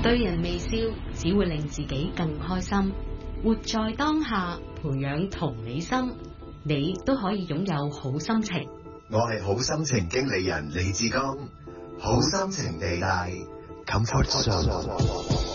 對人微笑只會令自己更開心。活在當下，培養同理心，你都可以擁有好心情。 我係好心情經理人李志剛，好心情地帶 Comfort Zone。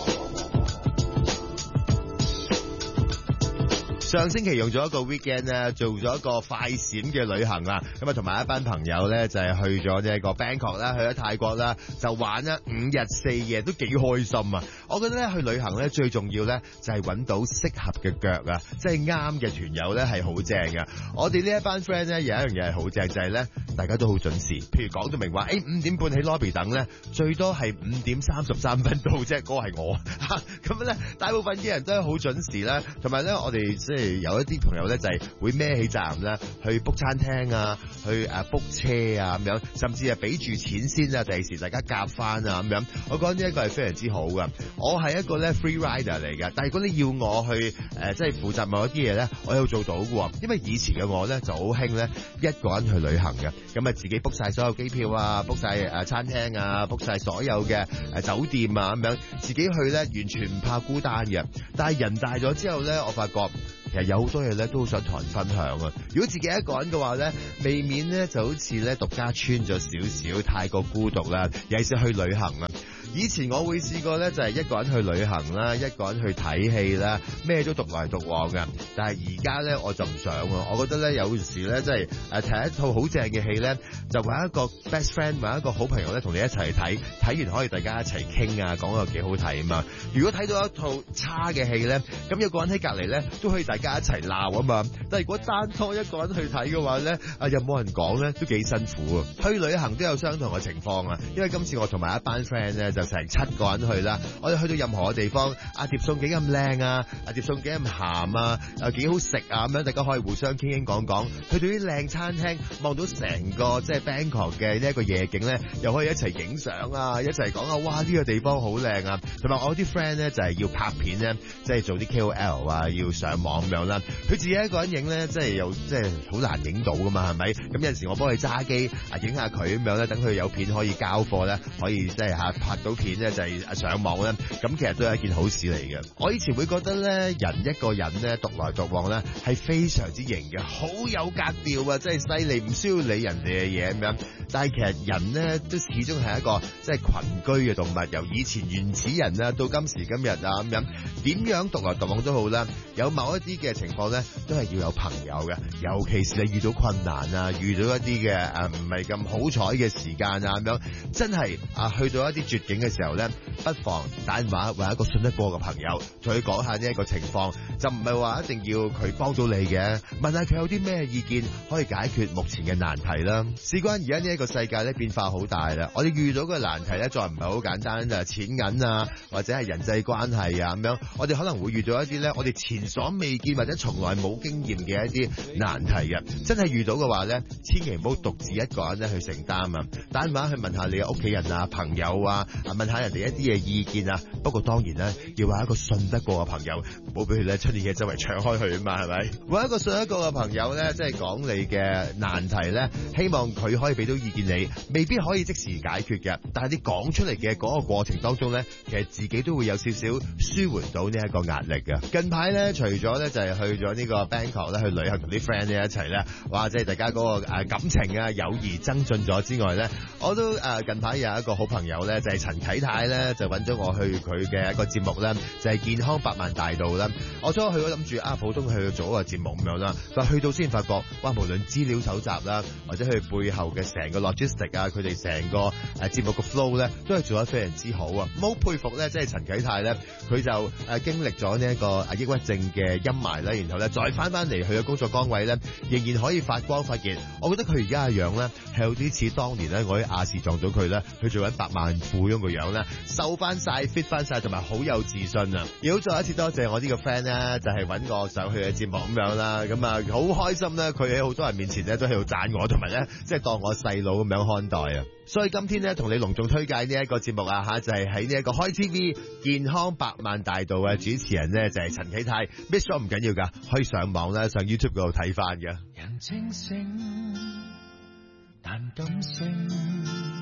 上星期用咗一個 weekend 咧，做咗一個快閃嘅旅行啊！咁啊，同埋一班朋友咧，就係去咗呢一個 Bangkok 啦，去咗泰國啦，就玩咗5日4夜，都幾開心啊！我覺得咧，去旅行咧，最重要咧就係揾到適合嘅腳啊，即係啱嘅團友咧係好正嘅。我哋呢一班 friend 咧有一樣嘢係好正，就係咧大家都好準時。譬如講到明話，5點半喺 lobby 等咧，最多係5點33分到啫，嗰個係我。咁咧，大部分嘅人都係好準時啦，同埋咧，我哋即係有一啲朋友咧，就係會孭起責任咧，去 book 餐廳啊，去book 車啊咁樣，甚至係俾住錢先啊，第時大家夾翻啊咁樣。我覺得呢一個係非常之好噶。我係一個咧 free rider 嚟嘅，但係如果你要我去即係負責某一啲嘢咧，我有做到嘅。因為以前嘅我咧就好興咧一個人去旅行嘅，咁啊自己 book 晒所有機票啊 ，book 晒餐廳啊 ，book 晒所有嘅酒店啊咁樣，自己去咧完全唔怕孤單嘅。但係人大咗之後咧，我發覺其實有好多嘢咧都好想同人分享啊！如果自己一個人嘅話咧，未免咧就好似咧獨家村咗少少，太過孤獨啦。尤其是去旅行啦。以前我會試過咧，就係一個人去旅行啦，一個人去睇戲啦，咩都獨來獨往嘅。但係而家咧我就唔想喎，我覺得咧有時咧即係睇一套好正嘅戲咧，就揾一個 best friend，揾一個好朋友咧同你一齊睇，睇完可以大家一齊傾啊，講個幾好睇啊嘛。如果睇到一套差嘅戲咧，咁有個人喺隔離咧都可以大家一齊鬧啊嘛。但係如果單拖一個人去睇嘅話咧，又冇人講咧，都幾辛苦啊。去旅行都有相同嘅情況啊，因為今次我同埋一班 friend 咧就成7個人去啦，我哋去到任何嘅地方，碟餸幾咁靚啊，碟餸幾咁鹹啊，又幾好食啊，咁樣大家可以互相傾傾講講。去到啲靚餐廳，望到成個即係 Bangkok 嘅呢一個夜景咧，又可以一齊影相啊，一齊講啊，哇呢個地方好靚啊！同埋我啲 friend 咧就係要拍片咧，即係做啲 KOL 啊，要上網咁樣啦。佢自己一個人影咧，即係又即係好難影到噶嘛，係咪？咁有陣時我幫佢揸機影下佢咁樣咧，等佢有片可以交貨咧，可以即係拍到片咧。就係上網咧，咁其實都係一件好事嚟嘅。我以前會覺得咧，人一個人咧獨來獨往咧係非常之型嘅，好有格調啊，即係犀利，唔需要理人哋嘅嘢咁樣。但係其實人咧都始終係一個即係群居嘅動物，由以前原始人啊到今時今日啊咁樣，點樣獨來獨往都好啦。有某一啲嘅情況咧，都係要有朋友嘅，尤其是你遇到困難啊，遇到一啲嘅唔係咁好彩嘅時間啊咁樣，真係去到一啲絕境嘅時候咧，不妨打電話揾一個信得過嘅朋友，同佢講下呢一個情況，就唔係話一定要佢幫到你嘅，問下佢有啲咩意見可以解決目前嘅難題啦。事關而家呢一個世界咧變化好大啦，我哋遇到嘅難題咧再唔係好簡單啊，錢銀啊或者係人際關係啊咁樣，我哋可能會遇到一啲咧我哋前所未見或者從來冇經驗嘅一啲難題嘅。真係遇到嘅話咧，千祈唔好獨自一個人咧去承擔啊，打電話去問下你嘅屋企人啊朋友啊，問下人哋一啲嘅意見啊。不過當然咧要揾一個信得過嘅朋友，唔好俾佢咧出啲嘢周圍搶開去啊嘛，係咪？揾一個信得過嘅朋友咧，即係講你嘅難題咧，希望佢可以俾到意見你，未必可以即時解決嘅，但係你講出嚟嘅嗰個過程當中咧，其實自己都會有少少舒緩到呢一個壓力嘅。近排咧，除咗咧就係去咗呢個 Bangkok 咧去旅行同啲 friend 咧一齊咧，哇！即係大家嗰個感情啊友誼增進咗之外咧，我都近排有一個好朋友咧，就係陳啟泰咧，就揾咗我去佢嘅一個節目咧，就係健康百萬大道啦。我初去咗諗住普通去做一個節目咁樣啦，但去到先發覺，哇！無論資料搜集啦，或者佢背後嘅成個 logistic 啊，佢哋成個節目嘅 flow 咧，都係做得非常之好啊！好佩服咧，即係陳啟泰咧，佢就經歷咗呢一個抑鬱症嘅陰霾咧，然後咧再翻嚟佢嘅工作崗位咧，仍然可以發光發熱。我覺得佢而家嘅樣咧，係有啲似當年咧，我喺亞視撞到佢咧，佢做緊百萬富翁個樣咧，瘦翻晒 fit 翻晒，同埋好有自信啊！亦好再一次多謝我呢個 friend 咧，就係揾我上去嘅節目咁樣啦，咁啊好開心咧，佢喺好多人面前咧都喺度讚我，同埋咧即係當我細佬咁樣看待啊！所以今天咧同你隆重推介呢一個節目啊嚇，就係喺呢一個開 TV 健康百萬大道嘅主持人咧就係陳啟泰 ，miss 咗唔緊要㗎，可以上網咧上 YouTube 嗰度睇翻嘅。 人清醒，但感性。